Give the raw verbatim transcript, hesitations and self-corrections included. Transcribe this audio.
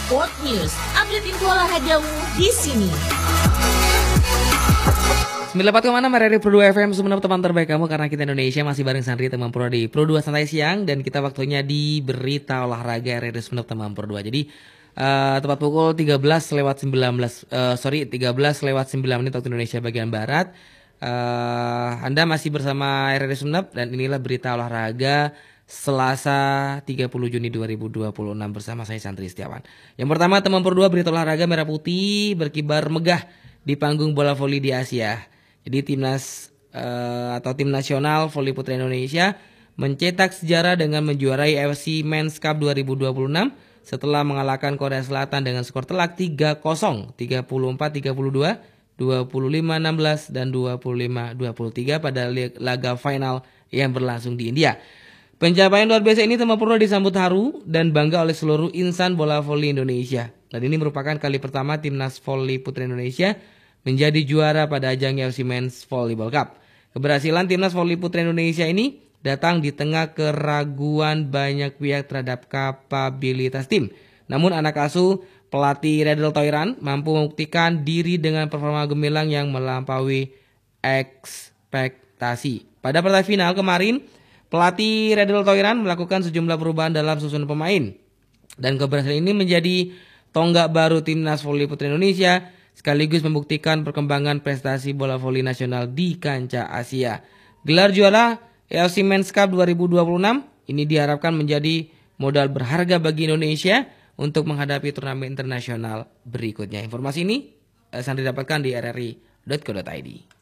Sport News, update info olahragamu di sini. sembilan puluh empat koma enam R R I Pro dua F M, Sumenep, teman terbaik kamu karena kita Indonesia. Masih bareng Sandri, teman Pro di Pro dua Santai Siang. Dan kita waktunya di Berita Olahraga R R I Sumenep, teman Pro dua. Jadi uh, tepat pukul tiga belas lewat sembilan belas uh, Sorry, tiga belas lewat sembilan menit waktu Indonesia bagian Barat. uh, Anda masih bersama R R I Sumenep. Dan inilah Berita Olahraga Selasa tiga puluh Juni dua ribu dua puluh enam bersama saya Sandri Setiawan. Yang pertama, teman Pro dua, Berita Olahraga Merah Putih berkibar megah di panggung bola voli di Asia. Jadi timnas uh, atau tim nasional voli putra Indonesia mencetak sejarah dengan menjuarai A F C Men's Cup dua ribu dua puluh enam setelah mengalahkan Korea Selatan dengan skor telak tiga kosong, tiga puluh empat tiga puluh dua, dua puluh lima enam belas dan dua puluh lima dua puluh tiga pada laga final yang berlangsung di India. Pencapaian luar biasa ini teman Pro disambut haru dan bangga oleh seluruh insan bola voli Indonesia. Dan ini merupakan kali pertama timnas voli putra Indonesia menjadi juara pada ajang A F C Men's Volleyball Cup. Keberhasilan timnas voli putra Indonesia ini datang di tengah keraguan banyak pihak terhadap kapabilitas tim. Namun anak asuh pelatih Redel Toiran mampu membuktikan diri dengan performa gemilang yang melampaui ekspektasi. Pada partai final kemarin, pelatih Redel Toiran melakukan sejumlah perubahan dalam susunan pemain. Dan keberhasilan ini menjadi tonggak baru timnas voli putra Indonesia, sekaligus membuktikan perkembangan prestasi bola voli nasional di kancah Asia. Gelar juara A F C Men's Cup dua ribu dua puluh enam ini diharapkan menjadi modal berharga bagi Indonesia untuk menghadapi turnamen internasional berikutnya. Informasi ini Sandri dapatkan di r r i dot co dot i d.